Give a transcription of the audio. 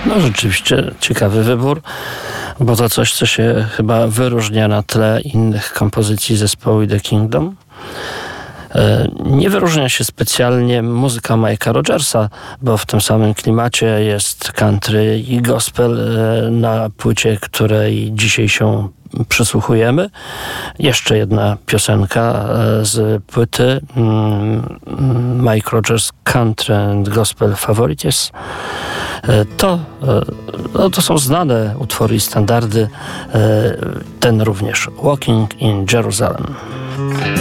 No rzeczywiście ciekawy wybór, bo to coś, co się chyba wyróżnia na tle innych kompozycji zespołu The Kingdom. Nie wyróżnia się specjalnie muzyka Mike'a Rogersa, bo w tym samym klimacie jest country i gospel na płycie, której dzisiaj się przysłuchujemy. Jeszcze jedna piosenka z płyty Mike Rogers Country and Gospel Favorites. To są znane utwory i standardy. Ten również Walking in Jerusalem.